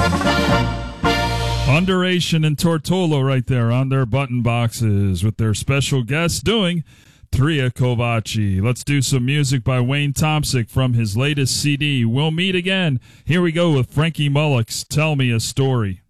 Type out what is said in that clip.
Underation and Tortolo right there on their button boxes with their special guest doing Tria Kovaci. Let's do some music by Wayne Tomsic from his latest CD, We'll Meet Again. Here we go with Frankie Mullick's Tell Me a Story.